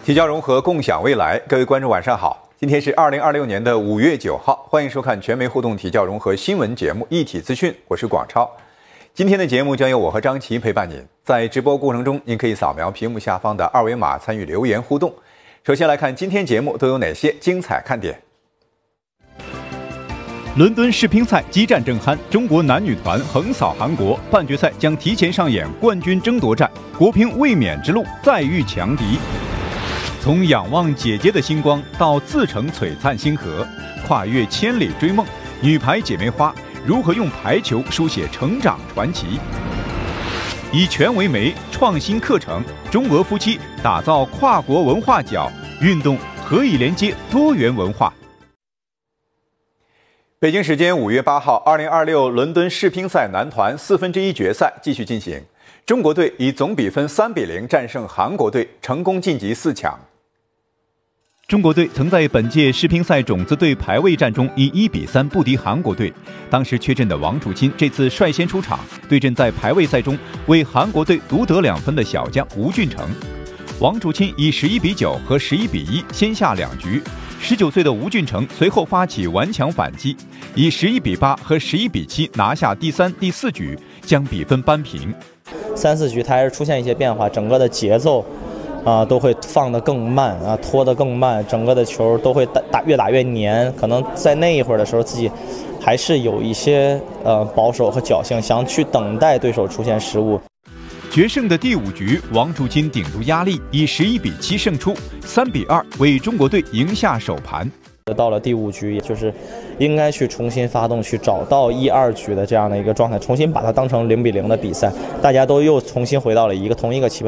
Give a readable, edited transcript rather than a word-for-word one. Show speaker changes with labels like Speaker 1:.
Speaker 1: 提交融合，共享未来。各位观众晚上好，今天是2026年的5月9号，欢迎收看全媒互动提交融合新闻节目一体资讯，我是广超。今天的节目将由我和张琪陪伴您，在直播过程中，您可以扫描屏幕下方的二维码参与留言互动。首先来看今天节目都有哪些精彩看点。
Speaker 2: 伦敦世乒赛激战正酣，中国男女团横扫韩国，半决赛将提前上演冠军争夺战，国乒卫冕之路再遇强敌。从仰望姐姐的星光到自成璀璨星河，跨越千里追梦，女排姐妹花如何用排球书写成长传奇？以拳为媒，创新课程，中俄夫妻打造跨国文化角，运动何以连接多元文化？
Speaker 1: 北京时间5月8号，2026伦敦世乒赛男团1/4决赛继续进行，中国队以总比分3-0战胜韩国队，成功晋级4强。
Speaker 2: 中国队曾在本届世乒赛种子队排位战中以1-3不敌韩国队，当时缺阵的王楚钦这次率先出场，对阵在排位赛中为韩国队独得2分的小将吴俊成。王楚钦以11-9和11-1先下2局，19岁的吴俊成随后发起顽强反击，以11-8和11-7拿下第3、第4局，将比分扳平。
Speaker 3: 3、4局它还是出现一些变化，整个的节奏都会放得更慢拖得更慢，整个的球都会越打越黏，可能在那一会儿的时候自己还是有一些保守和侥幸，想去等待对手出现失误。
Speaker 2: 决胜的第5局，王楚钦顶住压力，以11-7胜出，3-2为中国队赢下首盘。
Speaker 3: 到了第5局，也就是应该去重新发动，去找到1、2局的这样的一个状态，重新把它当成0-0的比赛，大家都又重新回到了同一个起跑